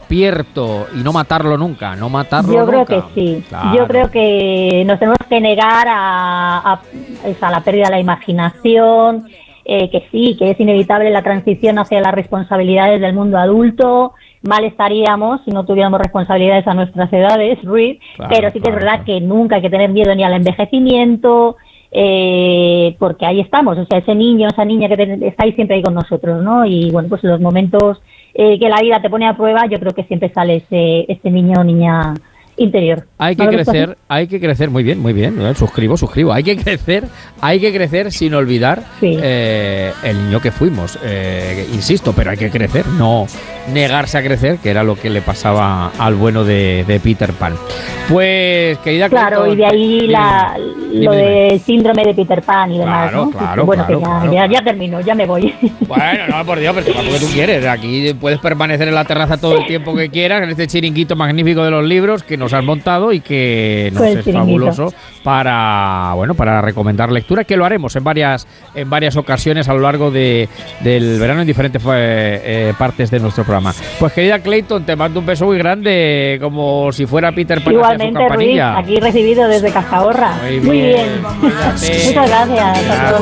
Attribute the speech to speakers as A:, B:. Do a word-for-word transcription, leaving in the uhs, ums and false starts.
A: despierto y no matarlo nunca, no matarlo
B: Yo creo
A: nunca.
B: que sí.
A: Claro.
B: Yo creo que nos tenemos que negar a, a, a la pérdida de la imaginación, eh, que sí, que es inevitable la transición hacia las responsabilidades del mundo adulto. Mal estaríamos si no tuviéramos responsabilidades a nuestras edades, Ruiz,
A: Claro,
B: pero sí que
A: claro,
B: es verdad
A: claro.
B: que nunca hay que tener miedo ni al envejecimiento, eh, porque ahí estamos, o sea, ese niño, esa niña que te, está ahí siempre ahí con nosotros, ¿no? Y bueno, pues en los momentos eh, que la vida te pone a prueba, yo creo que siempre sale ese, ese niño o niña interior.
A: Hay que
B: ¿No lo ves
A: crecer,
B: así?
A: hay que crecer, muy bien, muy bien, ¿eh? suscribo, suscribo, hay que crecer, hay que crecer sin olvidar
B: Sí.
A: eh, el niño que fuimos, eh, insisto, pero hay que crecer, no negarse a crecer, que era lo que le pasaba al bueno de, de Peter Pan. Pues, querida
B: Claro,
A: Clayton,
B: y de ahí
A: dime,
B: la,
A: dime,
B: lo
A: dime.
B: del síndrome de Peter Pan y demás,
A: Claro,
B: ¿no?
A: claro,
B: bueno,
A: claro,
B: que ya,
A: claro,
B: ya,
A: claro.
B: ya termino, ya me voy.
A: Bueno, no, por Dios, pero toma lo que tú quieres. Aquí puedes permanecer en la terraza todo el tiempo que quieras, en este chiringuito magnífico de los libros que nos has montado y que nos
B: Pues el
A: es
B: chiringuito.
A: fabuloso para, bueno, para recomendar lectura, que lo haremos en varias, en varias ocasiones a lo largo de, del verano en diferentes eh, eh, partes de nuestro programa. Pues querida Clayton, te mando un beso muy grande, como si fuera Peter Pan hacia su
B: Igualmente, Ruiz,
A: campanilla.
B: aquí recibido desde Cazahorra.
A: Muy
B: Muy
A: bien,
B: bien.
A: cuídate.
B: Muchas gracias a todos.